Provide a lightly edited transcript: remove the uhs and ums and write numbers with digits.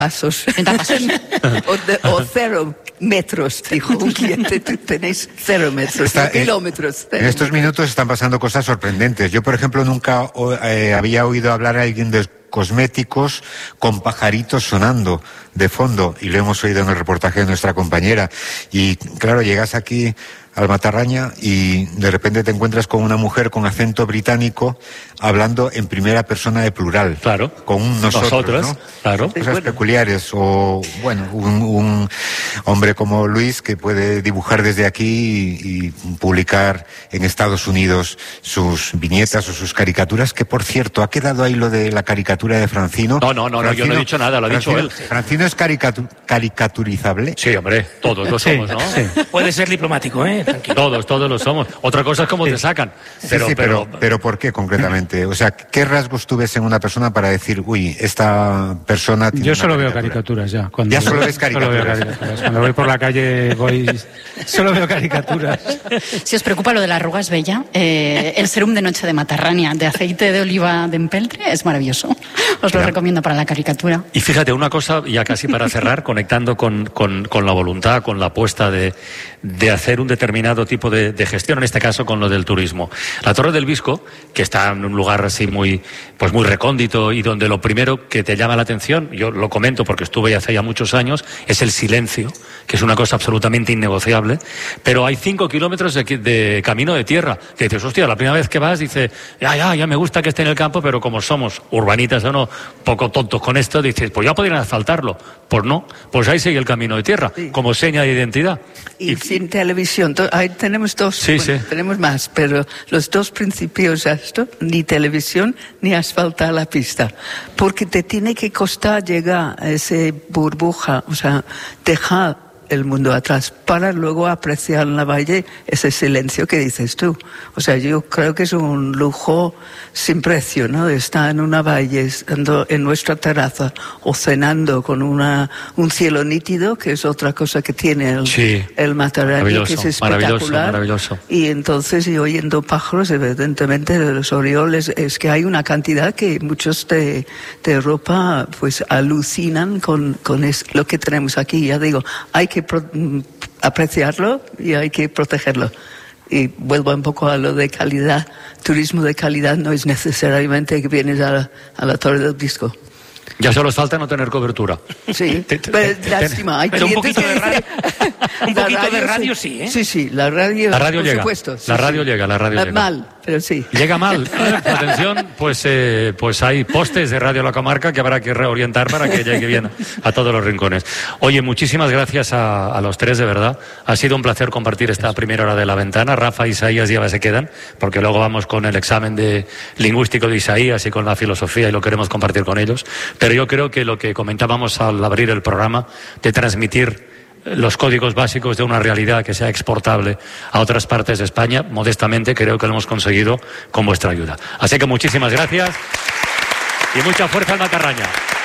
pasos. 30 pasos. o 0 metros, dijo un cliente. Tú tenéis 0 metros, kilómetros. En estos minutos están pasando cosas sorprendentes. Yo, por ejemplo, nunca había oído hablar a alguien de cosméticos con pajaritos sonando de fondo, y lo hemos oído en el reportaje de nuestra compañera. Y claro, llegas aquí al Matarraña y de repente te encuentras con una mujer con acento británico hablando en primera persona de plural. Claro. Con un nosotros, ¿no? Claro. Cosas peculiares. O, bueno, un hombre como Luis que puede dibujar desde aquí y publicar en Estados Unidos sus viñetas o sus caricaturas, que por cierto, ¿ha quedado ahí lo de la caricatura de Francino? No, yo no he dicho nada, lo ha dicho él. ¿Francino es caricaturizable? Sí, hombre, todos lo somos, ¿no? Sí. Puede ser diplomático, ¿eh? Tranquilo. Todos lo somos. Otra cosa es cómo te sacan. Pero ¿por qué concretamente? O sea, ¿qué rasgos tú ves en una persona para decir, uy, esta persona tiene Yo una solo veo caricatura? caricaturas ya. ¿Ya solo ves caricaturas? Solo veo caricaturas. Cuando voy por la calle solo veo caricaturas. Si os preocupa lo de la arruga es bella, el serum de noche de Matarrania de aceite de oliva de empeltre es maravilloso. Os lo recomiendo para la caricatura. Y fíjate, una cosa, ya casi para cerrar, conectando con la voluntad, con la apuesta de hacer un determinado tipo de gestión, en este caso con lo del turismo. La Torre del Bisco, que está en un lugar así muy recóndito, y donde lo primero que te llama la atención, yo lo comento porque estuve hace ya muchos años, es el silencio, que es una cosa absolutamente innegociable, pero hay 5 kilómetros de camino de tierra, que dices, hostia, la primera vez que vas, dices, ya me gusta que esté en el campo, pero como somos urbanitas o no, poco tontos con esto, dices, pues ya podrían asfaltarlo. Pues no, pues ahí sigue el camino de tierra, como seña de identidad. Y sin televisión, ahí tenemos dos, sí. Tenemos más, pero los dos principios de esto, ni televisión ni asfaltar la pista, porque te tiene que costar llegar a esa burbuja, o sea, dejar el mundo atrás para luego apreciar en la valle ese silencio que dices tú. O sea, yo creo que es un lujo sin precio, ¿no? Estar en una valle, estando en nuestra terraza o cenando con un cielo nítido, que es otra cosa que tiene el Matarraña, que es espectacular. Maravilloso. Y entonces, y oyendo pájaros, evidentemente, de los orioles, es que hay una cantidad que muchos de Europa pues alucinan con lo que tenemos aquí. Ya digo, hay que apreciarlo y hay que protegerlo. Y vuelvo un poco a lo de calidad. Turismo de calidad no es necesariamente que vienes a la Torre del Bisco. Ya solo falta no tener cobertura. Sí, pero lástima. Hay pero un poquito de radio. Un poquito radio, de radio sí, ¿eh? Sí, la radio por llega. Supuesto, sí, la radio llega. Mal, pero sí. Llega mal. Atención, pues hay postes de Radio La Comarca que habrá que reorientar para que llegue bien a todos los rincones. Oye, muchísimas gracias a los tres, de verdad. Ha sido un placer compartir esta primera hora de La Ventana. Rafa y Isaías ya se quedan, porque luego vamos con el examen lingüístico de Isaías y con la filosofía, y lo queremos compartir con ellos. Pero yo creo que lo que comentábamos al abrir el programa, de transmitir los códigos básicos de una realidad que sea exportable a otras partes de España, modestamente creo que lo hemos conseguido con vuestra ayuda. Así que muchísimas gracias y mucha fuerza al Matarraña.